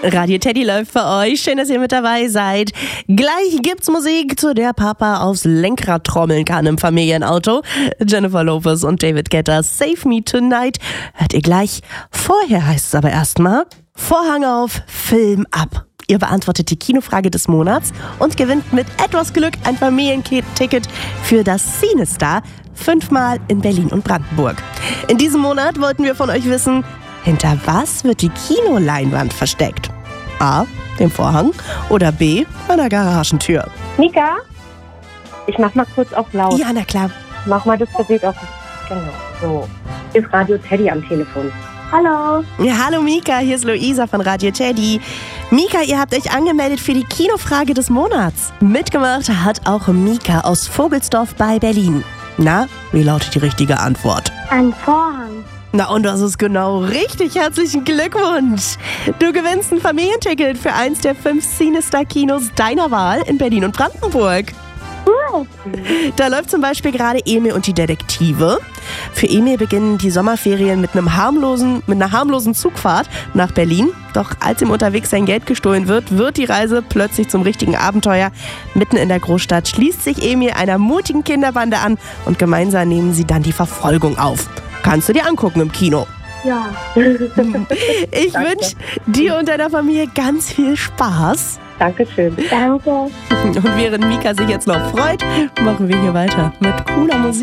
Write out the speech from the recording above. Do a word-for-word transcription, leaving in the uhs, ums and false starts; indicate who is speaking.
Speaker 1: Radio Teddy läuft für euch. Schön, dass ihr mit dabei seid. Gleich gibt's Musik, zu der Papa aufs Lenkrad trommeln kann im Familienauto. Jennifer Lopez und David Guetta, Save Me Tonight. Hört ihr gleich. Vorher heißt es aber erstmal Vorhang auf, Film ab. Ihr beantwortet die Kinofrage des Monats und gewinnt mit etwas Glück ein Familienticket für das Cinestar. Fünfmal in Berlin und Brandenburg. In diesem Monat wollten wir von euch wissen, hinter was wird die Kinoleinwand versteckt? A. Dem Vorhang oder B. einer Garagentür?
Speaker 2: Mika, ich mach mal kurz auf laut.
Speaker 1: Ja, na klar.
Speaker 2: Mach mal das Gerät auf. Genau, so. Hier ist Radio Teddy am Telefon. Hallo.
Speaker 1: Ja, hallo Mika, hier ist Luisa von Radio Teddy. Mika, ihr habt euch angemeldet für die Kinofrage des Monats. Mitgemacht hat auch Mika aus Vogelsdorf bei Berlin. Na, wie lautet die richtige Antwort?
Speaker 3: Ein Vorhang.
Speaker 1: Na, und das ist genau richtig. Herzlichen Glückwunsch. Du gewinnst ein Familienticket für eins der fünf Cinestar-Kinos deiner Wahl in Berlin und Brandenburg.
Speaker 3: Cool.
Speaker 1: Da läuft zum Beispiel gerade Emil und die Detektive. Für Emil beginnen die Sommerferien mit einem harmlosen, mit einer harmlosen Zugfahrt nach Berlin. Doch als ihm unterwegs sein Geld gestohlen wird, wird die Reise plötzlich zum richtigen Abenteuer. Mitten in der Großstadt schließt sich Emil einer mutigen Kinderbande an und gemeinsam nehmen sie dann die Verfolgung auf. Kannst du dir angucken im Kino.
Speaker 3: Ja.
Speaker 1: Ich wünsche dir und deiner Familie ganz viel Spaß.
Speaker 2: Dankeschön.
Speaker 3: Danke.
Speaker 1: Und während Mika sich jetzt noch freut, machen wir hier weiter mit cooler Musik.